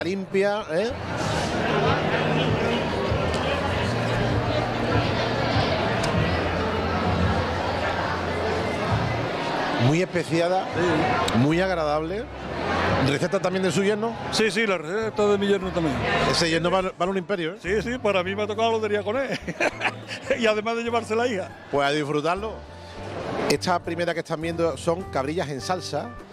limpia, ¿eh? Muy especiada, muy agradable. ¿Receta también de su yerno? Sí, sí, la receta de mi yerno también. Ese yerno vale un imperio, ¿eh? Sí, sí, para mí me ha tocado la lotería con él. Y además de llevarse la hija. Pues a disfrutarlo. Esta primera que están viendo son cabrillas en salsa.